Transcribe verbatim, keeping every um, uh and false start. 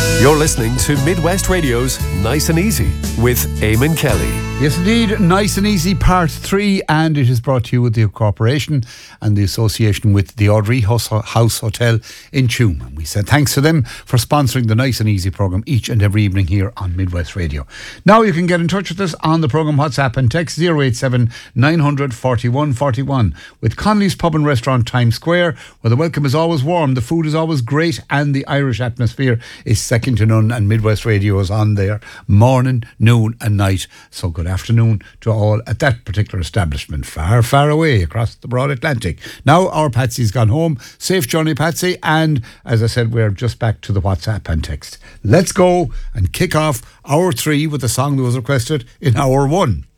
You're listening to Midwest Radio's Nice and Easy with Eamon Kelly. Yes, indeed. Nice and Easy Part three, and it is brought to you with the cooperation and the association with the Audrey House Hotel in Tuam. And we said thanks to them for sponsoring the Nice and Easy programme each and every evening here on Midwest Radio. Now you can get in touch with us on the programme WhatsApp and text zero eight seven nine hundred forty-one forty-one with Connolly's Pub and Restaurant, Times Square, where the welcome is always warm, the food is always great, and the Irish atmosphere is second to none, and Midwest Radio is on there morning, noon and night. So good afternoon to all at that particular establishment, far, far away across the broad Atlantic. Now our Patsy's gone home. Safe journey, Patsy. And as I said, we're just back to the WhatsApp and text. Let's go and kick off hour three with the song that was requested in hour one.